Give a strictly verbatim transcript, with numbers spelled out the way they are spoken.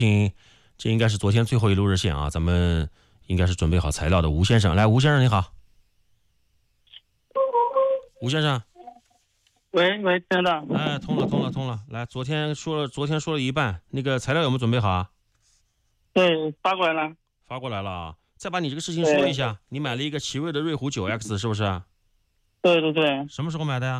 嗯，这应该是昨天最后一路热线啊，咱们应该是准备好材料的。吴先生，来，吴先生你好。吴先生， 喂喂，听到？ 哎，通了，通了，通了。来，昨天说了，昨天说了一半，那个材料有没有准备好啊？ 对，发过来了。 发过来了啊。再把你这个事情说一下，你买了一个奇瑞的瑞虎 九 X 是不是？ 对对对。 什么时候买的呀？